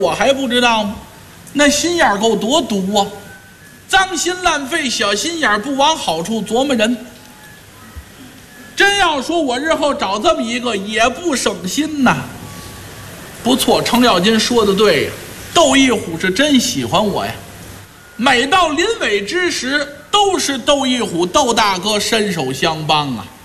我还不知道吗？那心眼儿够多毒啊！脏心烂肺，小心眼儿，不往好处琢磨人。真要说我日后找这么一个，也不省心呐。不错，程咬金说的对呀，窦一虎是真喜欢我呀。每到临尾之时，都是窦一虎窦大哥伸手相帮啊。